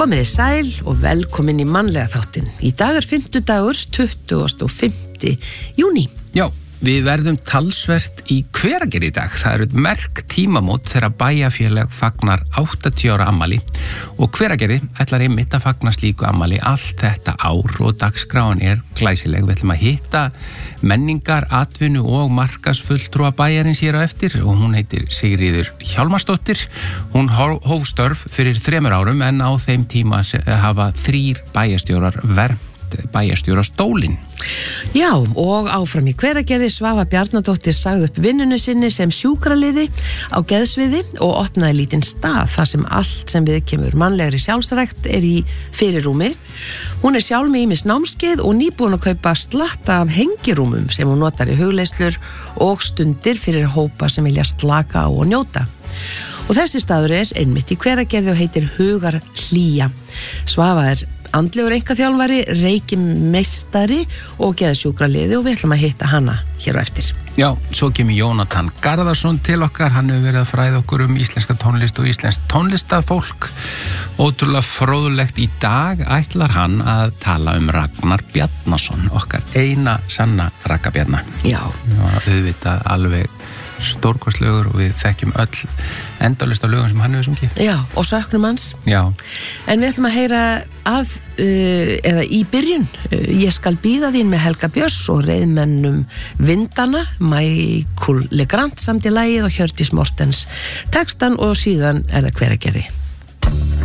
Komiði sæl og velkomin í mannlega þáttinn. Í dag 5. 25. júní. Já, við verðum talsvert í Hveragerði í dag. Það eru merk tímamót þegar bæjarfélag fagnar 80 ára afmæli og Hveragerði ætlar einmitt að fagna slíku afmæli allt þetta ár og dagskráin glæsileg. Við ætlum að hitta menningar, atvinnu og markaðsfulltrúa bæjarins hér á eftir og hún heitir Sigríður Hjálmarsdóttir. Hún hóf störf fyrir 3 árum en á þeim tíma hafa 3 bæjarstjórar vermt bæjarstjórastólinn. Já, og áfram í Hveragerði Svava Bjarnadóttir sagði upp vinnunni sinni sem sjúkraliði á geðsviði og opnaði lítinn stað þar sem allt sem viðkemur mannlegri sjálfsrækt í fyrirrúmi. Hún sjálf með ýmis námskeið og nýbúin að kaupa slatta af hengirúmum sem hún notar í hugleiðslur og stundir fyrir hópa sem vilja slaka á og njóta. Og þessi staður einmitt í Hveragerði og heitir Hugar Hlýja. Svava andlegur einkaþjálfari, reikimeistari og geðsjúkraliði og við ætlum að hitta hana hér á eftir. Já, svo kemur Jónatan Garðarsson til okkar. Hann hefur verið að fræða okkur íslenska tónlist og íslenskt tónlistafólk. Ótrúlega fróðlegt í dag ætlar hann að tala Ragnar Bjarnason, okkar eina sanna Raggabjarna. Já. Auðvitað alveg stórkostlegur og við þekkjum öll endalaust af lögum sem hann hefur sungið. Já, og söknum hans. Já. En við ætlum að heyra eða í byrjun, Ég skal bíða þín með Helga Björns og reiðmennum Vindana, Michael Legrand samt í lagið og Hjördís Mortens textan og síðan það Hveragerði.